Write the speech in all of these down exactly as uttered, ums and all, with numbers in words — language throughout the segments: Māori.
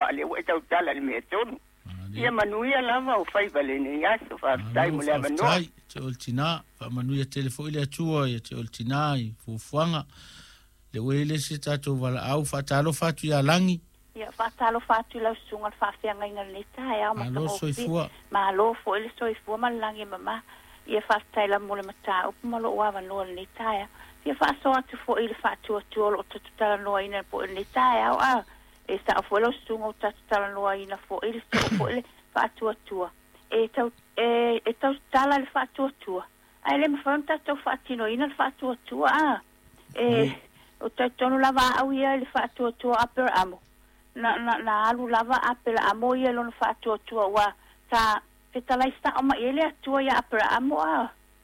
le o tau tala le me tonu ia manuia lava o fai vale ni aso fa tai mo le mano tai te oltina fa manuia telefoni le atua ia te oltina i fufuanga le wele se tato wala au fa talo fatu ya langi ia fa talo fatu la sunga fa fianga inga le tai au ma lo soifua ma lo fo ele soifua ma langi mama ia fa tai la mo le mata o ma lo wa lo le tai ia fa so atu fo ele fatu atu o to tala no ina po le tai au a e sa fo lo sunga o tatu tala no ina fo ele so fo ele fatu atu e tau e e tau tala le fatu atu ai le mfanta tau fatino ina fatu atu a e o te tono lava au ia le fatu atu aper amo na na na alu lava aper amo ia lo fatu atu wa ta te talaista o ma ele atu ia aper amo a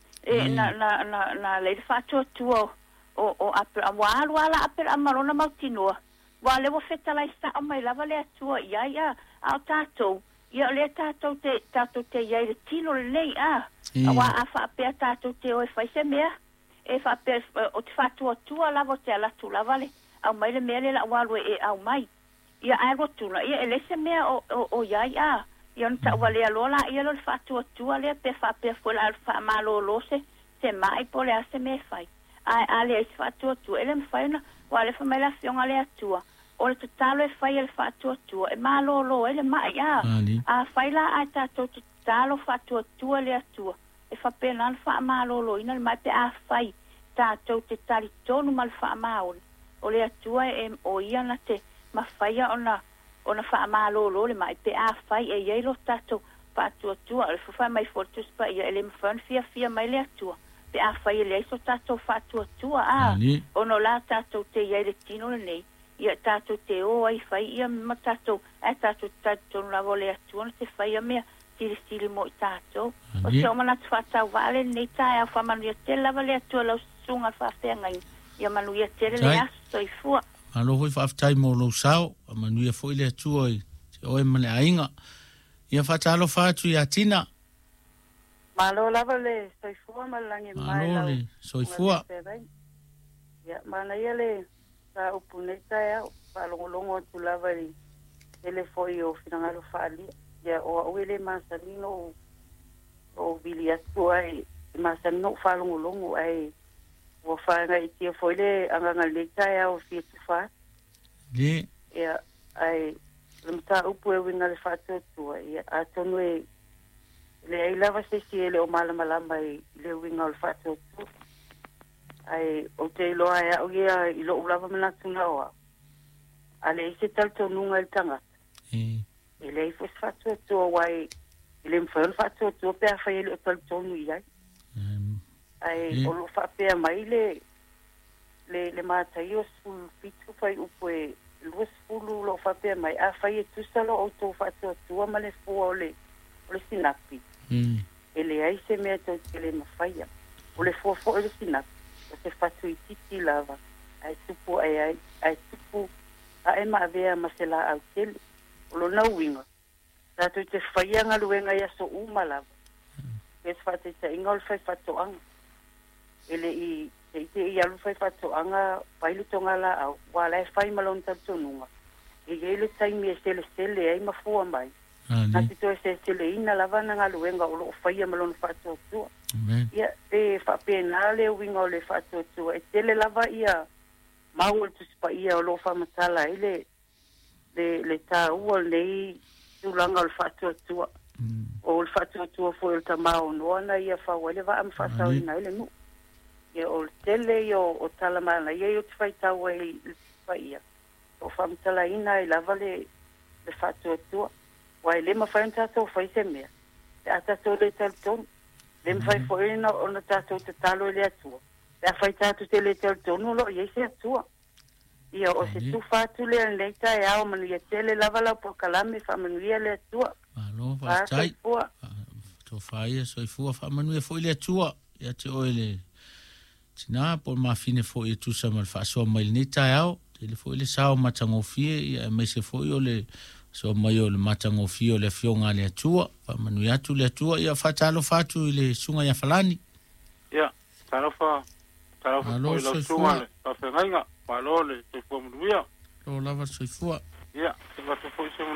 e na na na na le fatu atu o o aper amo alu ala aper amo na mautino wa le wo fetalaista o mai lava le atu ia ia au tato ia le tato te tato te ia le tino le nei a wa afa pe tato te o fai se mea e fa pe o te fatu atu lava te ala tu lava le au mai le mea le la wa e au mai ia ai rotuna ia ele se mea o o o ia ia ia nta wale alola ia lo fatu atu le pe fa pe fo la fa malo lo se se mai po le se me fai ai ale se fatu atu ele me fai na wale fa mai la fiona le atu o le totalo e fai le fatu atu e malo lo ele mai ia a fai la a tato totalo fatu atu le atu e fa pe na fa malo lo ina mai pe a fai tato te tali tonu mal fa malo o le atu e o ia na te ma faia ona ona fa malo lo le mai pe a fai e ye lo tato pa tu tu al fa mai fortu spa ia ele mfan fia fia mai le tu pe a fai le so tato fa tu tu a ono la tato te ye le tino le nei ia tato te o ai fai ia ma tato e tato tato la vole tu on te fai me ti stili mo tato o se o mana fa ta vale nei ta a fa manu te la vale tu lo sunga fa fe ngai ia manu ia te le aso i fu alo hoi fa aftai mo lo sao manu ia foi le tu oi o e mane ainga ia fa talo fa tu ia tina malo la vale soi fu ma langi mai malo le soi fu ia mana ia le sa upuneta ya pa longo longo tu la vale ele foi o finanga lo fali ya o ele masalino o vilia tu ai masalino fa longo longo ai o fa ngai ti foi le anga ngai ya o fi tu fa le ya ai lumta upu e winga le fa tu tu ya atonu e le ai lava se si ele o mala mala mai le winga le fa tu ai o te lo ai o ia i lo ulava mana tuna o ale se tal tonu ngal tanga e ele foi fa tu tu wai ele me foi fa tu tu pe fa ele tal tonu ia ai o lo fa pe mai le le le mata io sul pitu fai upo lo sfulu lo fa pe mai a fai tu salo o to fa tu tu ma le fu o le o le sinapi mm ele ai se me to ele ma fai o le fu fu le sinapi o se fa tu titi lava ai tupu ai ai ai tupu a e ma vea ma se la au tel o lo na winga ta tu te fai anga luenga ya so uma lava es fa te te ingol fai fa to ang ele i te te i alu fai fa to anga pailu tonga la au wala e fai malon ta tonunga e ele tai mi sele sele ai ma fu mai na ti to se sele ina lava na ngaluenga o lo fai malon fa to tu ia e fa penale winga le fa to tu e tele lava ia maul tu spa ia o lo fa matala ile le le ta u le tu langa o fa to tu o le fa to tu fo el tamao no na ia fa wele va am fa sa ina ile no ia o tele yo o tala mana ia yo tfai ta wei fa ia o fa matala ina i lava le le fa to tu wai le ma fa enta to fa se me ata to le tel ton le ma fa fo ina o na ta to te talo le tu la fa ta to te le tel ton no lo ia se tu ia o se tu fa tu le le ta ia o manu ia tele lava la por kalame fa manu ia le tu alo fa tai to fa ia so fu fa manu ia fo le tu ia te o le tina por ma fine fo ia tu sa mal fa so mai ni ta ia te le fo le sa o matango fie ia me se fo o le so mai o le matango fie o le fionga le tu fa manu ia tu le tu ia fa talo fa tu le sunga ia falani ia talo fa talo fa alo le sunga fa fenga Palole, te fomuluia. O lava soifua. Ia, te va te foi